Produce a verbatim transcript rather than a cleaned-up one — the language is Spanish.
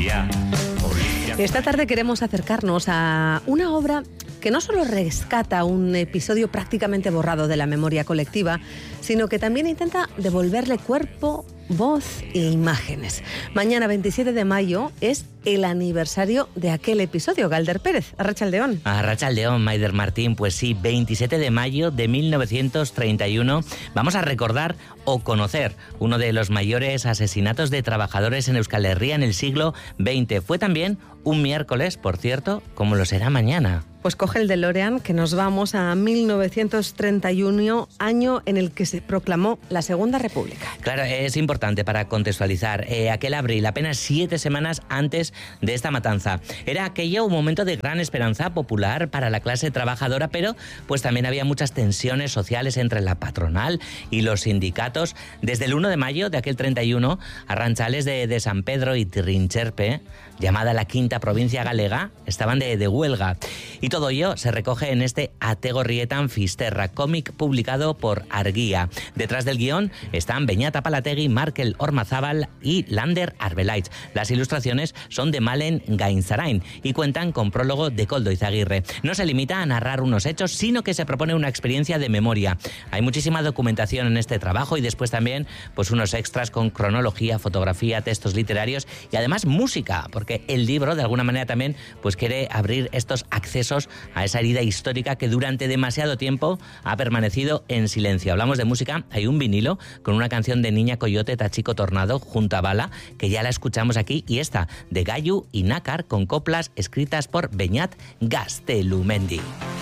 Olivia, Olivia. Esta tarde queremos acercarnos a una obra que no solo rescata un episodio prácticamente borrado de la memoria colectiva, sino que también intenta devolverle cuerpo, voz e imágenes. Mañana, veintisiete de mayo, es el aniversario de aquel episodio. Galder Pérez, Arratsaldeón. Arratsaldeón, Maider Martín. Pues sí, veintisiete de mayo de mil novecientos treinta y uno vamos a recordar o conocer uno de los mayores asesinatos de trabajadores en Euskal Herria en el siglo veinte. Fue también un miércoles, por cierto, como lo será mañana. Pues coge el DeLorean, que nos vamos a mil novecientos treinta y uno, año en el que se proclamó la Segunda República. Claro, es importante para contextualizar. Eh, aquel abril, apenas siete semanas antes de esta matanza. Era aquello un momento de gran esperanza popular para la clase trabajadora, pero pues también había muchas tensiones sociales entre la patronal y los sindicatos. Desde el uno de mayo de aquel treinta y uno, arranchales de, de San Pedro y Trincherpe, llamada la quinta provincia galega, estaban de, de huelga. Y todo ello se recoge en este Ategorrietan Fisterra, cómic publicado por Argia. Detrás del guión están Beñat Apalategui, Markel Ormazábal y Lander Arbelaitz. Las ilustraciones son de Malen Gainzarain y cuentan con prólogo de Koldo Izaguirre. No se limita a narrar unos hechos, sino que se propone una experiencia de memoria. Hay muchísima documentación en este trabajo y después también pues unos extras con cronología, fotografía, textos literarios y además música, porque el libro de alguna manera también pues quiere abrir estos accesos a esa herida histórica que durante demasiado tiempo ha permanecido en silencio. Hablamos de música, hay un vinilo con una canción de Niña Coyote Tachico Tornado junto a Bala, que ya la escuchamos aquí, y esta de Gayu y Nácar con coplas escritas por Beñat Gaztelumendi.